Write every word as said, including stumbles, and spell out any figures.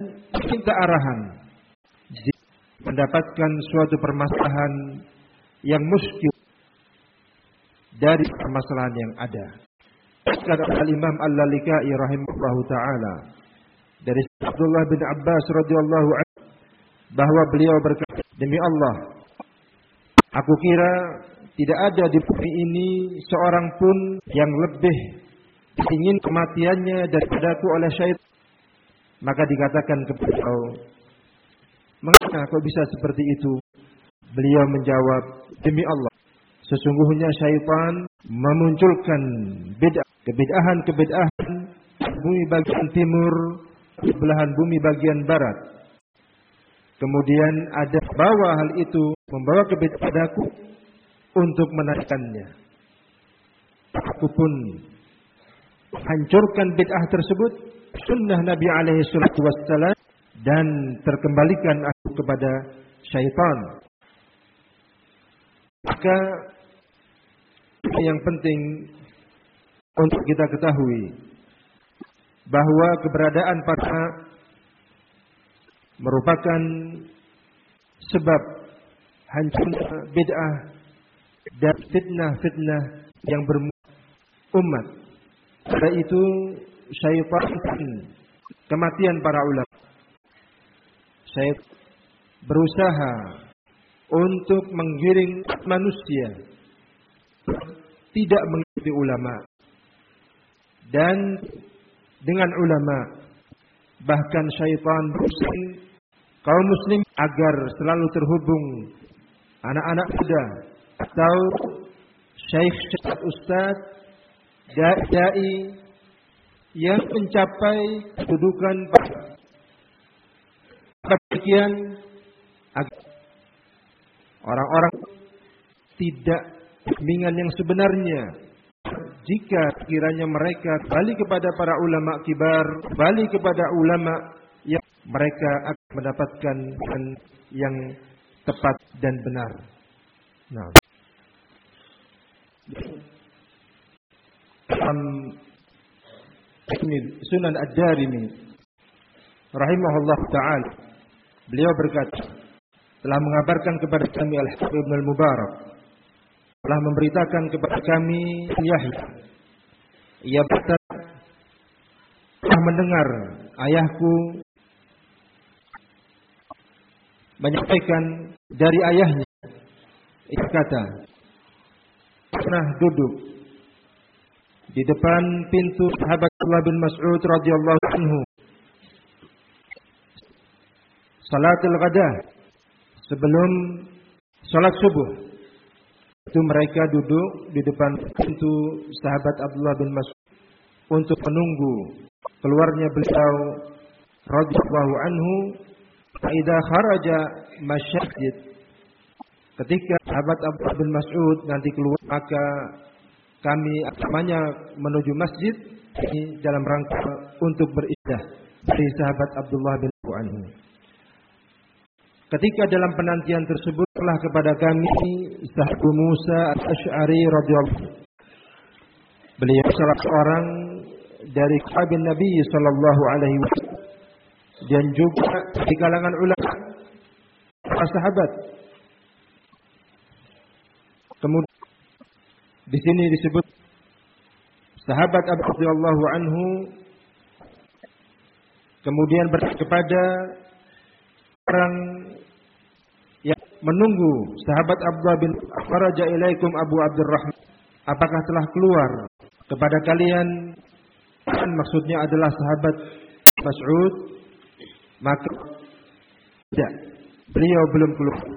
minta arahan mendapatkan suatu permasalahan yang muskil dari permasalahan yang ada. Kata Al-Imam Al-Lalikai rahimahullahu taala dari Abdullah bin Abbas radhiyallahu anhu bahwa beliau berkata, demi Allah, aku kira tidak ada di bumi ini seorang pun yang lebih ingin kematiannya daripadaku oleh syaitan. Maka dikatakan kepada beliau, mengapa kau bisa seperti itu? Beliau menjawab, demi Allah, sesungguhnya syaitan memunculkan bid'ah, kebid'ahan-kebid'ahan bumi bagian timur, belahan bumi bagian barat. Kemudian ada bawa hal itu, membawa ke padaku untuk menaikkannya. Aku pun hancurkan bid'ah tersebut, sunnah Nabi alaihi salatu wassalam, dan terkembalikan aku kepada syaitan. Maka yang penting untuk kita ketahui bahwa keberadaan para merupakan sebab hancurnya bid'ah dan fitnah-fitnah yang berumat. Karena itu syaitan kematian para ulama. Syaitan berusaha untuk menggiring manusia tidak mengikuti ulama, dan dengan ulama bahkan syaitan berusaha kaum muslim agar selalu terhubung anak-anak muda atau syekh-syekh, ustaz, dai yang mencapai kedudukan demikian agar orang-orang tidak bimbingan yang sebenarnya. Jika kiranya mereka kembali kepada para ulama kibar, kembali kepada ulama yang mereka akan mendapatkan yang tepat dan benar. Nah, dalam Sunan Ad-Darimi rahimahullah ta'ala, beliau berkata, telah mengabarkan kepada kami Al-Habib Ibn Al-Mubarak, telah memberitakan kepada kami Yahya, ia berkata, telah mendengar ayahku menyampaikan dari ayahnya, ia kata, pernah duduk di depan pintu sahabat Abdullah bin Mas'ud radhiyallahu anhu salatul ghadah, sebelum salat subuh. Itu mereka duduk di depan pintu sahabat Abdullah bin Mas'ud untuk menunggu keluarnya beliau radhiyallahu anhu. Idza kharaja masjid, ketika sahabat Abdullah bin Mas'ud nanti keluar, maka kami akamanya menuju masjid ini dalam rangka untuk beribadah dari sahabat Abdullah bin Mas'ud anhu. Ketika dalam penantian tersebut telah kepada kami Abu Musa Al-Asy'ari radhiyallahu, beliau salah seorang dari sahabat Nabi sallallahu alaihi wasallam dan juga di kalangan ulama para sahabat. Kemudian di sini disebut sahabat Abu radhiyallahu anhu kemudian berkata kepada orang yang menunggu sahabat Abdullah bin Faraja ilaikum Abu Abdurrahman, apakah telah keluar kepada kalian? Dan maksudnya adalah sahabat Mas'ud. Maka tidak, beliau belum keluar.